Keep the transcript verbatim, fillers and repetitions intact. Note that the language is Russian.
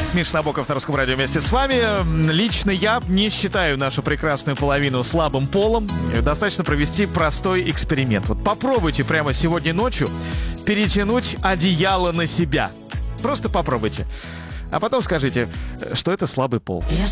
Миша Набоков на Русском радио вместе с вами. Лично я не считаю нашу прекрасную половину слабым полом. Достаточно провести простой эксперимент. Вот попробуйте прямо сегодня ночью перетянуть одеяло на себя. Просто попробуйте. А потом скажите, что это слабый пол.